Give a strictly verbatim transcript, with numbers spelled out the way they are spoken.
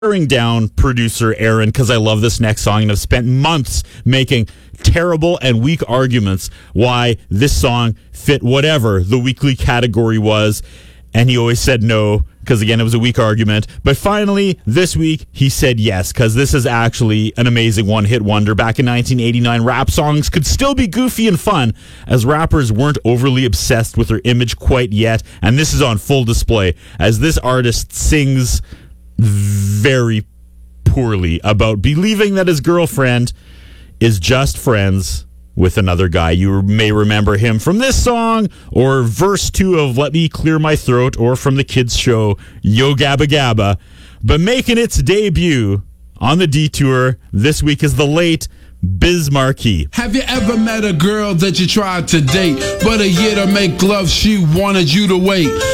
Tearing down producer Aaron because I love this next song and have spent months making terrible and weak arguments why this song fit whatever the weekly category was, and he always said no because, again, it was a weak argument. But finally, this week, he said yes, because this is actually an amazing one-hit wonder. Back in nineteen eighty-nine, rap songs could still be goofy and fun, as rappers weren't overly obsessed with their image quite yet, and this is on full display, as this artist sings very poorly about believing that his girlfriend is just friends with another guy. You may remember him from this song, or verse two of Let Me Clear My Throat, or from the kids' show Yo Gabba Gabba. But making its debut on the Detour this week is the late Biz Markie. Have you ever met a girl that you tried to date, but a year to make love she wanted you to wait?